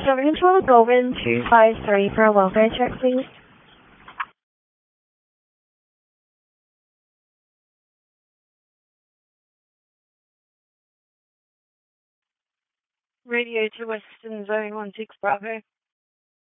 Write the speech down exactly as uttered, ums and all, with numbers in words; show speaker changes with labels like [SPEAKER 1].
[SPEAKER 1] seven twelve Golden two five three for a welfare check, please. Radio to Western Zone one six Bravo.